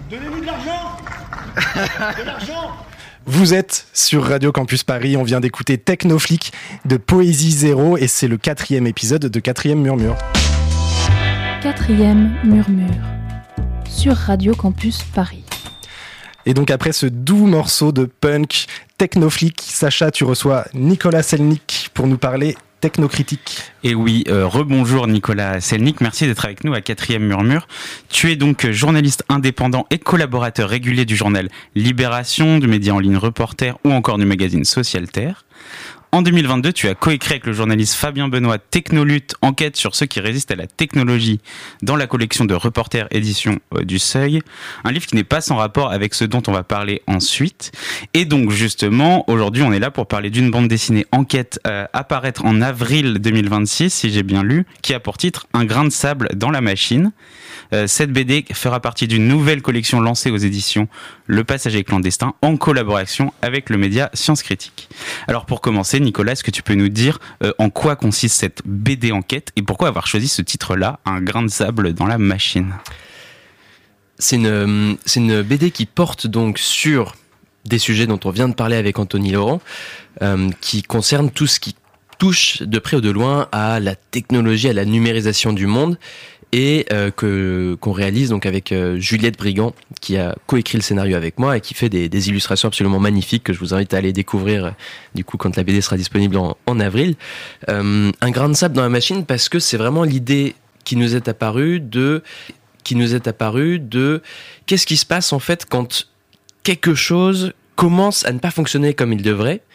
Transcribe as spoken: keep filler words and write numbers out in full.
Donnez-nous de l'argent. De l'argent. Vous êtes sur Radio Campus Paris, on vient d'écouter Technoflic de Poésie Zéro et c'est le quatrième épisode de Quatrième Murmure. Quatrième Murmure sur Radio Campus Paris. Et donc après ce doux morceau de punk Technoflic, Sacha, tu reçois Nicolas Selnick pour nous parler technocritique. Et oui, euh, rebonjour Nicolas Selnick, merci d'être avec nous à Quatrième Murmure. Tu es donc journaliste indépendant et collaborateur régulier du journal Libération, du média en ligne Reporter ou encore du magazine Socialterre. En deux mille vingt-deux, tu as coécrit avec le journaliste Fabien Benoît Technolutte, enquête sur ceux qui résistent à la technologie dans la collection de Reporter édition euh, du Seuil. Un livre qui n'est pas sans rapport avec ce dont on va parler ensuite. Et donc justement, aujourd'hui, on est là pour parler d'une bande dessinée enquête euh, à paraître en avril deux mille vingt-six, si j'ai bien lu, qui a pour titre Un grain de sable dans la machine. Euh, cette B D fera partie d'une nouvelle collection lancée aux éditions Le Passager clandestin en collaboration avec le média Science Critique. Alors pour commencer, Nicolas, est-ce que tu peux nous dire euh, en quoi consiste cette B D enquête et pourquoi avoir choisi ce titre-là, Un grain de sable dans la machine ? C'est une, c'est une B D qui porte donc sur des sujets dont on vient de parler avec Anthony Laurent, euh, qui concerne tout ce qui touche de près ou de loin à la technologie, à la numérisation du monde, et euh, que qu'on réalise donc avec euh, Juliette Brigand, qui a coécrit le scénario avec moi et qui fait des, des illustrations absolument magnifiques que je vous invite à aller découvrir euh, du coup quand la B D sera disponible en, en avril. Euh, un grain de sable dans la machine, parce que c'est vraiment l'idée qui nous est apparue de qui nous est apparue de qu'est-ce qui se passe en fait quand quelque chose commence à ne pas fonctionner comme il devrait,